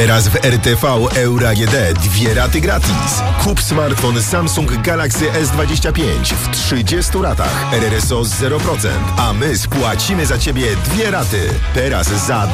Teraz w RTV Euro AGD 2 raty gratis. Kup smartfon Samsung Galaxy S25 w 30 ratach. RRSO 0%, a my spłacimy za Ciebie 2 raty. Teraz za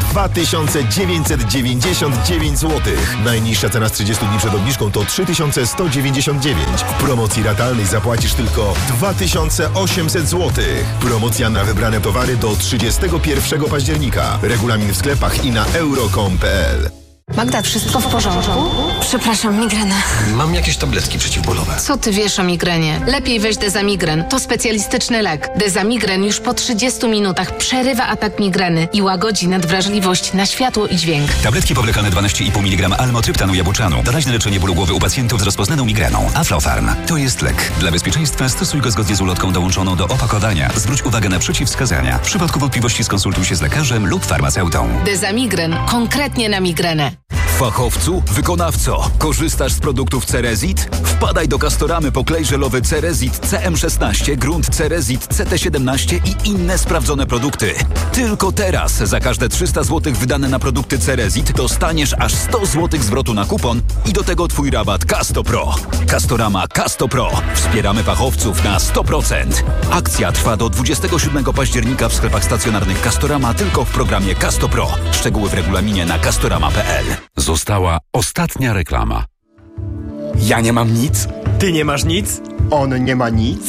2999 zł. Najniższa cena z 30 dni przed obniżką to 3199. W promocji ratalnej zapłacisz tylko 2800 zł. Promocja na wybrane towary do 31 października. Regulamin w sklepach i na euro.com.pl. Magda, wszystko w porządku? Przepraszam, migrena. Mam jakieś tabletki przeciwbólowe. Co ty wiesz o migrenie? Lepiej weź Dezamigren. To specjalistyczny lek. Dezamigren już po 30 minutach przerywa atak migreny i łagodzi nadwrażliwość na światło i dźwięk. Tabletki powlekane 12,5 mg almotryptanu jabłczanu. Doraźne leczenie bólu głowy u pacjentów z rozpoznaną migreną. Aflofarm. To jest lek. Dla bezpieczeństwa stosuj go zgodnie z ulotką dołączoną do opakowania. Zwróć uwagę na przeciwwskazania. W przypadku wątpliwości skonsultuj się z lekarzem lub farmaceutą. Dezamigren. Konkretnie na migrenę. Fachowcu, wykonawco, korzystasz z produktów Cerezit? Wpadaj do Castoramy po klej żelowy Cerezit CM16, grunt Cerezit CT17 i inne sprawdzone produkty. Tylko teraz za każde 300 zł wydane na produkty Cerezit dostaniesz aż 100 zł zwrotu na kupon i do tego Twój rabat Castopro. Castorama Castopro. Wspieramy fachowców na 100%. Akcja trwa do 27 października w sklepach stacjonarnych Castorama tylko w programie Castopro. Szczegóły w regulaminie na castorama.pl. Została ostatnia reklama. Ja nie mam nic. Ty nie masz nic? On nie ma nic.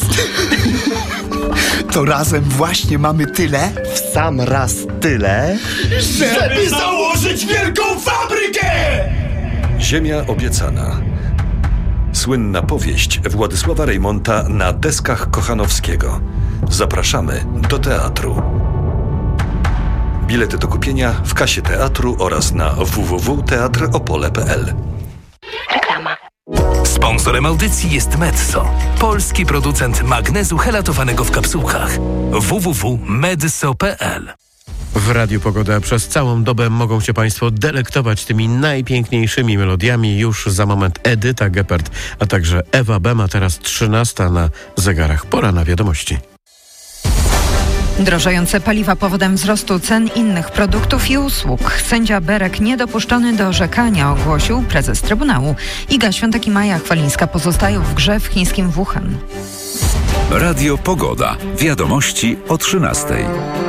To razem właśnie mamy tyle, w sam raz tyle, żeby założyć wielką fabrykę! Ziemia obiecana. Słynna powieść Władysława Reymonta na deskach Kochanowskiego. Zapraszamy do teatru. Bilety do kupienia w kasie teatru oraz na www.teatropole.pl. Reklama. Sponsorem audycji jest Medzo, polski producent magnezu helatowanego w kapsułkach. www.medzo.pl. W Radiu Pogoda przez całą dobę mogą się Państwo delektować tymi najpiękniejszymi melodiami. Już za moment Edyta Geppert, a także Ewa Bem, a teraz 13 na zegarach. Pora na wiadomości. Drożejące paliwa powodem wzrostu cen innych produktów i usług. Sędzia Berek niedopuszczony do orzekania, ogłosił prezes Trybunału. Iga Świątek i Maja Chwalińska pozostają w grze w chińskim Wuhan. Radio Pogoda. Wiadomości o 13:00.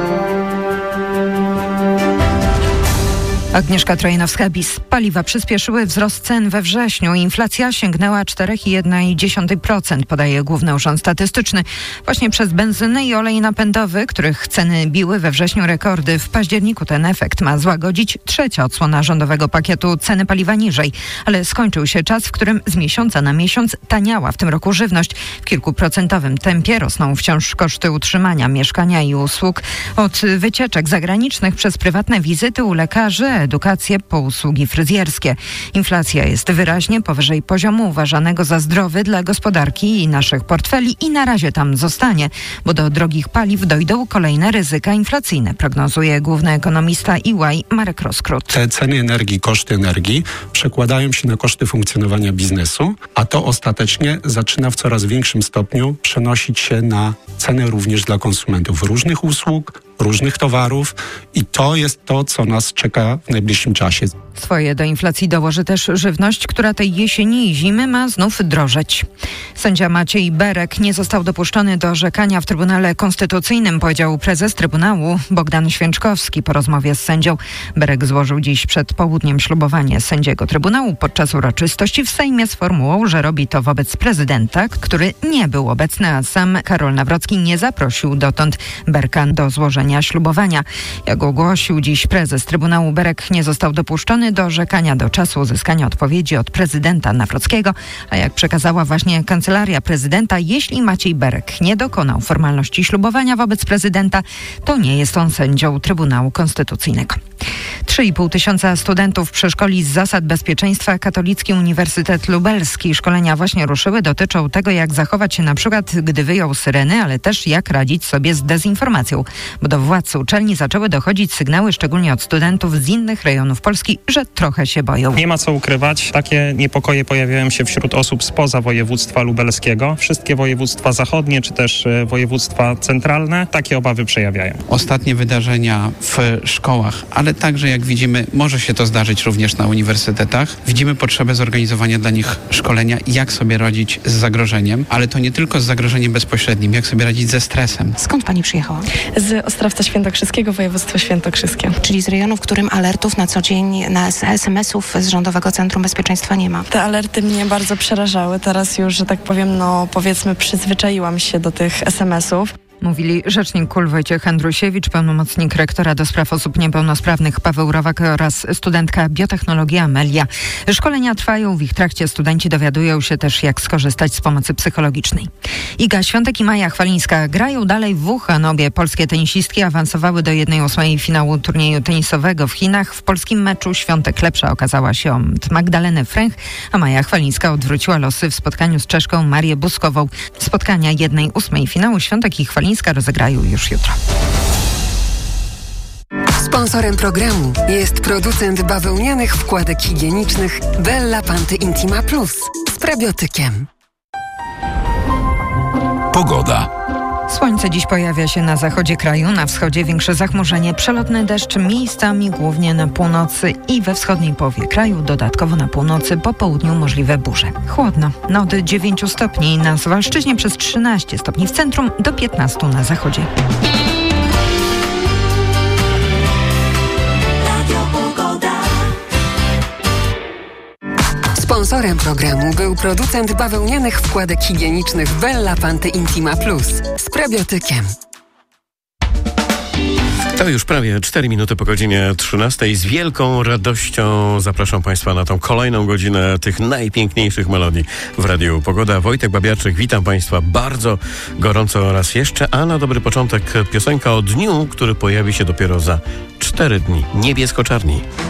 Agnieszka Trojanowska-Bis. Paliwa przyspieszyły wzrost cen we wrześniu. Inflacja sięgnęła 4,1%, podaje Główny Urząd Statystyczny. Właśnie przez benzynę i olej napędowy, których ceny biły we wrześniu rekordy. W październiku ten efekt ma złagodzić trzecia odsłona rządowego pakietu ceny paliwa niżej. Ale skończył się czas, w którym z miesiąca na miesiąc taniała w tym roku żywność. W kilkuprocentowym tempie rosną wciąż koszty utrzymania, mieszkania i usług. Od wycieczek zagranicznych przez prywatne wizyty u lekarzy, edukację po usługi fryzjerskie. Inflacja jest wyraźnie powyżej poziomu uważanego za zdrowy dla gospodarki i naszych portfeli i na razie tam zostanie, bo do drogich paliw dojdą kolejne ryzyka inflacyjne, prognozuje główny ekonomista EY Marek Roskrót. Te ceny energii, koszty energii przekładają się na koszty funkcjonowania biznesu, a to ostatecznie zaczyna w coraz większym stopniu przenosić się na ceny również dla konsumentów różnych usług, różnych towarów i to jest to, co nas czeka w najbliższym czasie. Swoje do inflacji dołoży też żywność, która tej jesieni i zimy ma znów drożeć. Sędzia Maciej Berek nie został dopuszczony do orzekania w Trybunale Konstytucyjnym, powiedział prezes Trybunału Bogdan Święczkowski po rozmowie z sędzią. Berek złożył dziś przed południem ślubowanie sędziego Trybunału. Podczas uroczystości w Sejmie sformułował, że robi to wobec prezydenta, który nie był obecny, a sam Karol Nawrocki nie zaprosił dotąd Berka do złożenia ślubowania. Jak ogłosił dziś prezes Trybunału, Berek nie został dopuszczony do orzekania do czasu uzyskania odpowiedzi od prezydenta Nawrockiego, a jak przekazała właśnie Kancelaria Prezydenta, jeśli Maciej Berek nie dokonał formalności ślubowania wobec prezydenta, to nie jest on sędzią Trybunału Konstytucyjnego. 3,5 tysiąca studentów przeszkoli z zasad bezpieczeństwa Katolicki Uniwersytet Lubelski. Szkolenia właśnie ruszyły, dotyczą tego, jak zachować się na przykład, gdy wyją syreny, ale też jak radzić sobie z dezinformacją, bo do władz uczelni zaczęły dochodzić sygnały, szczególnie od studentów z innych rejonów Polski, że trochę się boją. Nie ma co ukrywać, takie niepokoje pojawiają się wśród osób spoza województwa lubelskiego. Wszystkie województwa zachodnie, czy też województwa centralne takie obawy przejawiają. Ostatnie wydarzenia w szkołach, ale także jak jak widzimy, może się to zdarzyć również na uniwersytetach. Widzimy potrzebę zorganizowania dla nich szkolenia, jak sobie radzić z zagrożeniem, ale to nie tylko z zagrożeniem bezpośrednim, jak sobie radzić ze stresem. Skąd pani przyjechała? Z Ostrawca Świętokrzyskiego, województwo świętokrzyskie. Czyli z rejonu, w którym alertów na co dzień, SMS-ów z Rządowego Centrum Bezpieczeństwa nie ma. Te alerty mnie bardzo przerażały. Teraz już, że tak powiem, powiedzmy przyzwyczaiłam się do tych SMS-ów. Mówili rzecznik KUL Wojciech Andrusiewicz, pełnomocnik rektora do spraw osób niepełnosprawnych Paweł Rowak oraz studentka biotechnologii Amelia. Szkolenia trwają, w ich trakcie studenci dowiadują się też, jak skorzystać z pomocy psychologicznej. Iga Świątek i Maja Chwalińska grają dalej w Wuhan. Obie polskie tenisistki awansowały do 1/8 finału turnieju tenisowego w Chinach. W polskim meczu Świątek lepsza okazała się od Magdaleny Fręch, a Maja Chwalińska odwróciła losy w spotkaniu z Czeszką Marię Buskową. Spotkania 1/8 finału Świątek i Chwalińska rozegrają już jutro. Sponsorem programu jest producent bawełnianych wkładek higienicznych Bella Panty Intima Plus z prebiotykiem. Pogoda. Słońce dziś pojawia się na zachodzie kraju, na wschodzie większe zachmurzenie, przelotny deszcz miejscami głównie na północy i we wschodniej połowie kraju, dodatkowo na północy, po południu możliwe burze. Chłodno, od 9 stopni na Suwalszczyźnie, przez 13 stopni w centrum, do 15 na zachodzie. Sponsorem programu był producent bawełnianych wkładek higienicznych Bella Panty Intima Plus z prebiotykiem. To już prawie 4 minuty po godzinie 13. Z wielką radością zapraszam Państwa na tą kolejną godzinę tych najpiękniejszych melodii w Radiu Pogoda. Wojtek Babiarczyk, witam Państwa bardzo gorąco raz jeszcze, a na dobry początek piosenka o dniu, który pojawi się dopiero za 4 dni. Niebiesko-czarni.